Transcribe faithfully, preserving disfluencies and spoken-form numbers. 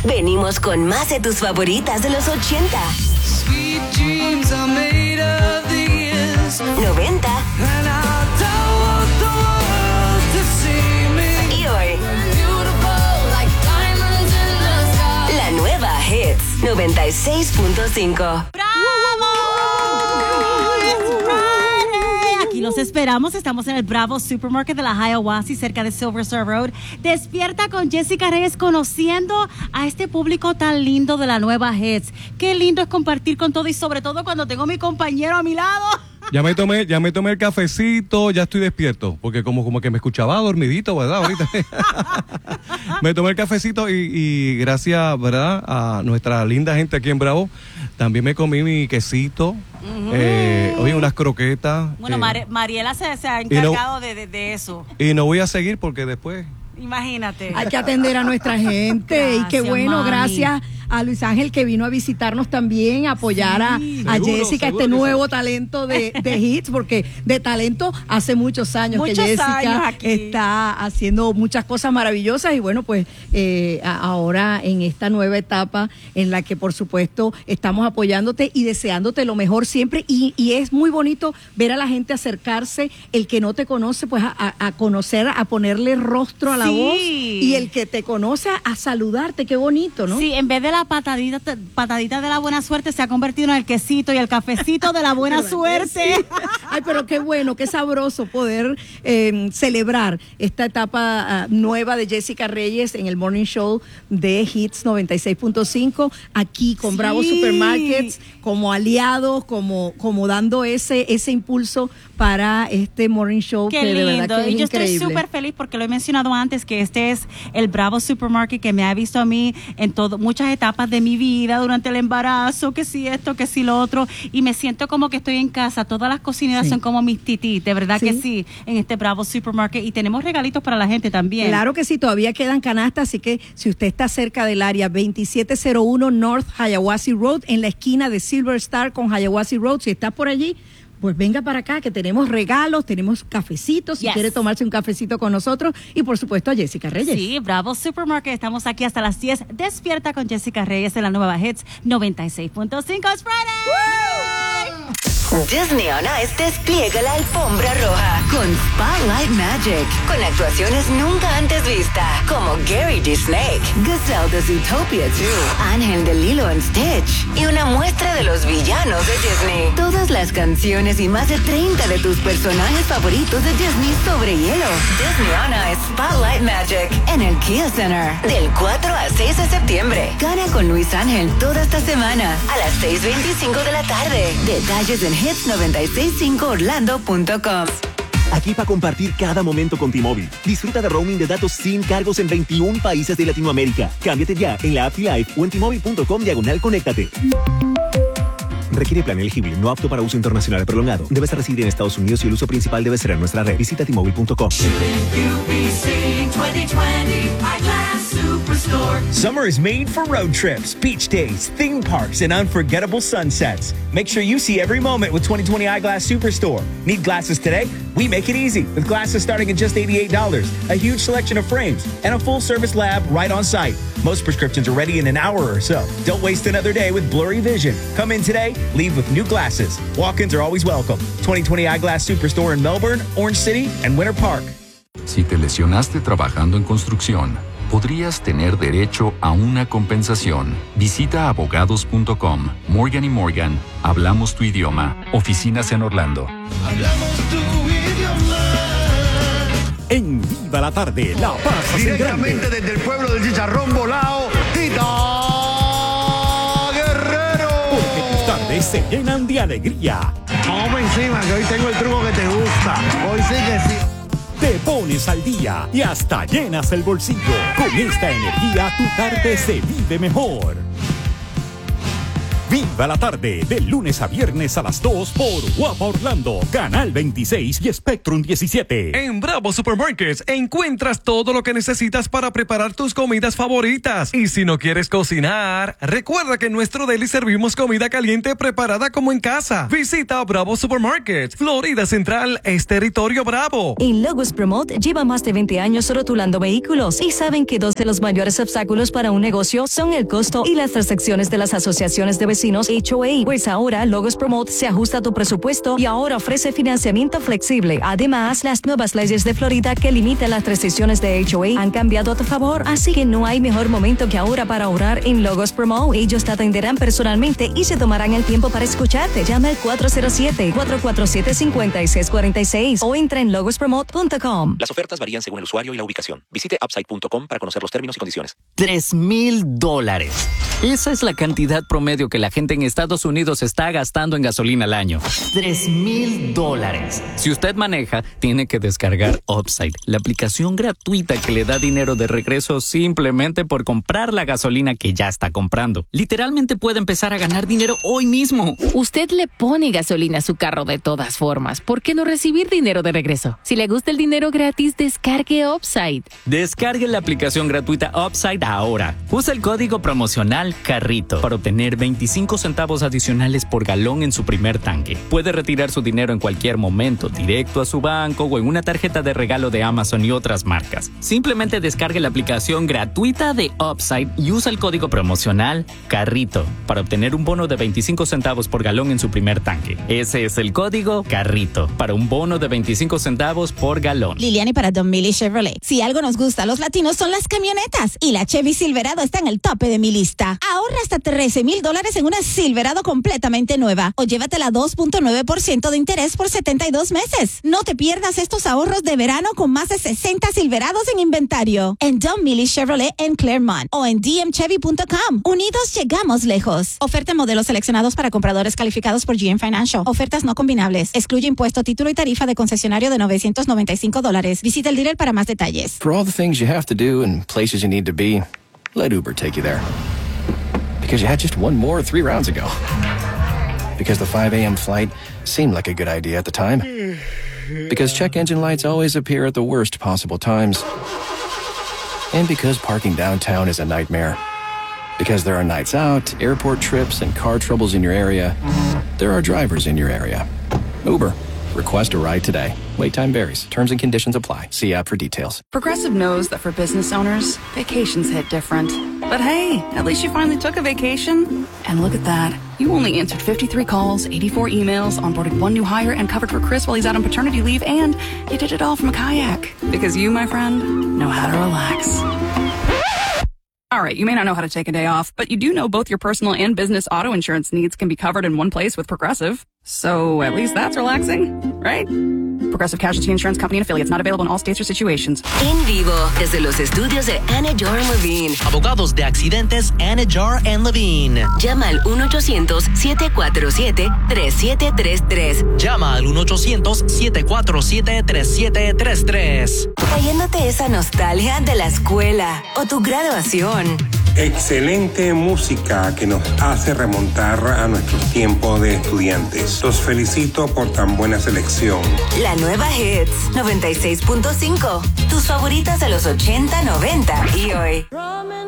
Venimos con más de tus favoritas de los ochenta, Sweet dreams are made of these. noventa And I don't want the world to see me. y hoy. Beautiful like diamonds in the sky. La nueva Hits noventa y seis punto cinco. Aquí los esperamos. Estamos en el Bravo Supermarket de la Hiawassee, cerca de Silver Star Road. Despierta con Jessica Reyes, conociendo a este público tan lindo de la nueva Hits. Qué lindo es compartir con todo y sobre todo cuando tengo a mi compañero a mi lado. Ya me tomé, ya me tomé el cafecito, ya estoy despierto, porque como, como que me escuchaba dormidito, ¿verdad? Ahorita me tomé el cafecito y, y gracias, ¿verdad? A nuestra linda gente aquí en Bravo, también me comí mi quesito, uh-huh. eh, oye, unas croquetas. Bueno, eh, Mar- Mariela se, se ha encargado no, de, de, de eso. Y no voy a seguir porque después... Imagínate. Hay que atender a nuestra gente. Gracias, y qué bueno, mami. Gracias a Luis Ángel que vino a visitarnos también, a apoyar Sí. a, a Seguro, Jessica, seguro este que nuevo sí. talento de, de Hits, porque de talento hace muchos años Muchos que Jessica años aquí. está haciendo muchas cosas maravillosas y bueno, pues eh, a- ahora en esta nueva etapa en la que por supuesto estamos apoyándote y deseándote lo mejor siempre y, y es muy bonito ver a la gente acercarse, el que no te conoce pues a, a- a conocer, a ponerle rostro a la Sí. voz y el que te conoce a saludarte, qué bonito, ¿no? Sí, en vez de la patadita, patadita de la buena suerte, se ha convertido en el quesito y el cafecito de la buena ¿Verdad que suerte. sí? Ay, pero qué bueno, qué sabroso poder eh, celebrar esta etapa uh, nueva de Jessica Reyes en el Morning Show de Hits noventa y seis punto cinco, aquí con Sí. Bravo Supermarkets, como aliados, como, como dando ese, ese impulso para este Morning Show Qué que de verdad lindo. que es Y yo increíble. estoy súper feliz porque lo he mencionado antes, que este es el Bravo Supermarket que me ha visto a mí en todo, muchas etapas de mi vida, durante el embarazo, que si esto, que si lo otro, y me siento como que estoy en casa. Todas las cocineras Sí. son como mis tití, de verdad Sí. que sí, en este Bravo Supermarket. Y tenemos regalitos para la gente también. Claro que sí, todavía quedan canastas, así que si usted está cerca del área veintisiete cero uno North Hiawassee Road, en la esquina de Silver Star con Hiawassee Road, si está por allí, pues venga para acá, que tenemos regalos, tenemos cafecitos, si Yes. quiere tomarse un cafecito con nosotros, y por supuesto a Jessica Reyes. Sí, Bravo Supermarket. Estamos aquí hasta las diez. Despierta con Jessica Reyes de la nueva Hits noventa y seis punto cinco. ¡Es Friday! Disney on Ice despliega la alfombra roja con Spotlight Magic, con actuaciones nunca antes vistas, como Gary the Snake, Gazelle de Zootopia dos, Ángel de Lilo and Stitch y una muestra de los villanos de Disney. Todas las canciones y más de treinta de tus personajes favoritos de Disney sobre hielo. Disney on Ice Spotlight Magic en el Kia Center del cuatro al seis de septiembre. Gana con Luis Ángel toda esta semana a las seis veinticinco de la tarde. Detalles en hits noventa y seis punto cinco orlando punto com. Aquí para compartir cada momento con T-Mobile. Disfruta de roaming de datos sin cargos en veintiún países de Latinoamérica. Cámbiate ya en la app Live o en T-Mobile punto com diagonal conéctate. Requiere plan elegible, no apto para uso internacional prolongado. Debes residir en Estados Unidos y el uso principal debe ser en nuestra red. Visita T Mobile punto com. Summer is made for road trips, beach days, theme parks, and unforgettable sunsets. Make sure you see every moment with twenty twenty Eyeglass Superstore. Need glasses today? We make it easy with glasses starting at just eighty-eight dollars, a huge selection of frames, and a full-service lab right on site. Most prescriptions are ready in an hour or so. Don't waste another day with blurry vision. Come in today, leave with new glasses. Walk-ins are always welcome. twenty twenty Eyeglass Superstore in Melbourne, Orange City, and Winter Park. Si te lesionaste trabajando en construcción, podrías tener derecho a una compensación. Visita abogados punto com. Morgan y Morgan, hablamos tu idioma. Oficinas en Orlando. Hablamos tu idioma. En Viva la Tarde, La Paz Directamente desde el pueblo del chicharrón volado, Tita Guerrero. Porque tus tardes se llenan de alegría. Vamos encima, que hoy tengo el truco que te gusta. Hoy sí que sí. Te pones al día y hasta llenas el bolsillo. Con esta energía, tu tarde se vive mejor. Viva la tarde, de lunes a viernes a las dos por Guapa Orlando, Canal veintiséis y Spectrum diecisiete. En Bravo Supermarkets encuentras todo lo que necesitas para preparar tus comidas favoritas. Y si no quieres cocinar, recuerda que en nuestro deli servimos comida caliente preparada como en casa. Visita Bravo Supermarkets, Florida Central, es territorio Bravo. En Logos Promote lleva más de veinte años rotulando vehículos y saben que dos de los mayores obstáculos para un negocio son el costo y las transacciones de las asociaciones de vecinos H O A. Pues ahora Logos Promote se ajusta a tu presupuesto y ahora ofrece financiamiento flexible. Además, las nuevas leyes de Florida que limitan las restricciones de H O A han cambiado a tu favor, así que no hay mejor momento que ahora para ahorrar en Logos Promote. Ellos te atenderán personalmente y se tomarán el tiempo para escucharte. Llama al cuatro cero siete, cuatro cuatro siete, cinco seis cuatro seis o entra en logos promote punto com. Las ofertas varían según el usuario y la ubicación. Visite upside punto com para conocer los términos y condiciones. Tres mil dólares. Esa es la cantidad promedio que la gente en Estados Unidos está gastando en gasolina al año. Tres mil dólares. Si usted maneja, tiene que descargar Upside, la aplicación gratuita que le da dinero de regreso simplemente por comprar la gasolina que ya está comprando. Literalmente puede empezar a ganar dinero hoy mismo. Usted le pone gasolina a su carro de todas formas. ¿Por qué no recibir dinero de regreso? Si le gusta el dinero gratis, descargue Upside. Descargue la aplicación gratuita Upside ahora. Usa el código promocional CARRITO para obtener veinticinco centavos adicionales por galón en su primer tanque. Puede retirar su dinero en cualquier momento, directo a su banco o en una tarjeta de regalo de Amazon y otras marcas. Simplemente descargue la aplicación gratuita de Upside y usa el código promocional CARRITO para obtener un bono de veinticinco centavos por galón en su primer tanque. Ese es el código CARRITO para un bono de veinticinco centavos por galón. Liliani para Don Millie Chevrolet. Si algo nos gusta a los latinos son las camionetas y la Chevy Silverado está en el tope de mi lista. Ahorra hasta trece mil dólares en una Silverado completamente nueva o llévatela a dos punto nueve por ciento de interés por setenta y dos meses. No te pierdas estos ahorros de verano con más de sesenta Silverados en inventario en Don Millie Chevrolet en Claremont o en d m chevy punto com. Unidos llegamos lejos. Oferta en modelos seleccionados para compradores calificados por G M Financial. Ofertas no combinables. Excluye impuesto, título y tarifa de concesionario de novecientos noventa y cinco dólares. Visita el dealer para más detalles. For all the things you have to do and places you need to be, let Uber take you there. Because you had just one more three rounds ago. Because the five a.m. flight seemed like a good idea at the time. Because check engine lights always appear at the worst possible times. And because parking downtown is a nightmare. Because there are nights out, airport trips, and car troubles in your area, there are drivers in your area. Uber. Request a ride today. Wait time varies. Terms and conditions apply. See app for details. Progressive knows that for business owners, vacations hit different. But hey, at least you finally took a vacation. And look at that. You only answered fifty-three calls, eighty-four emails, onboarded one new hire, and covered for Chris while he's out on paternity leave, and you did it all from a kayak. Because you, my friend, know how to relax. All right, you may not know how to take a day off, but you do know both your personal and business auto insurance needs can be covered in one place with Progressive. So at least that's relaxing, right? Progressive Casualty Insurance Company and affiliates, not available in all states or situations. En vivo, desde los estudios de Anidjar and Levine. Abogados de accidentes Anidjar and Levine. Llama al uno ochocientos, siete cuatro siete, tres siete tres tres. Llama al uno ochocientos, siete cuatro siete, tres siete tres tres. Trayéndote esa nostalgia de la escuela o tu graduación. Excelente música que nos hace remontar a nuestros tiempos de estudiantes. Los felicito por tan buena selección. La nueva Hits noventa y seis punto cinco. Tus favoritas de los ochenta, noventa y hoy.